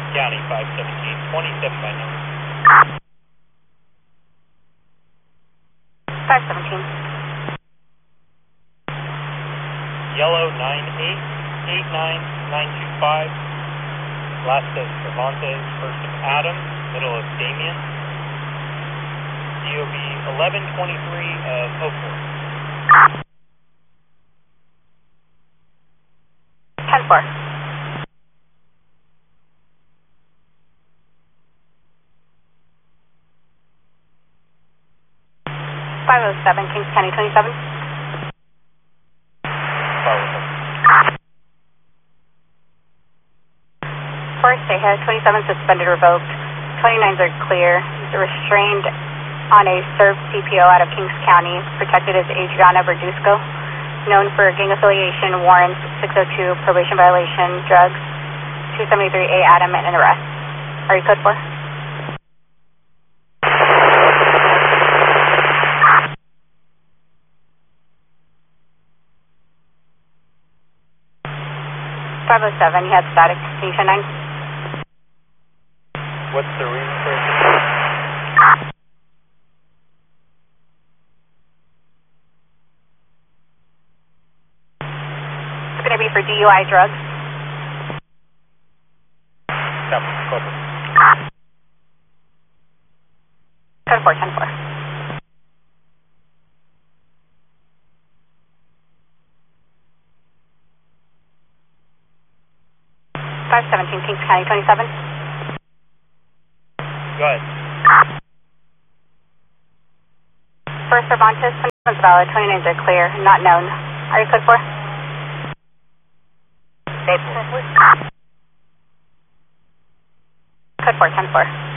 County 517, 27 by number. 517. Yellow 9889925. Last of Cervantes, first of Adam, middle of Damien. DOB 1123 of Oakland. 10-4. Kings County 27. 507. Forest State has 27 suspended, revoked. 29s are clear. Restrained on a served CPO out of Kings County, protected as Adriana Verduzco, known for gang affiliation, warrants, 602, probation violation, drugs, 273A Adam, and an arrest. Are you code 4? .507, you had static. Can you show 9? What's the reason for it? It's going to be for DUI drugs. Copy. Code 4, 10-4. Kings County 27. Go ahead. First Cervantes, 27 is valid, 29s are clear, not known. Are you code 4? Code 4, please. Code 4, 10-4.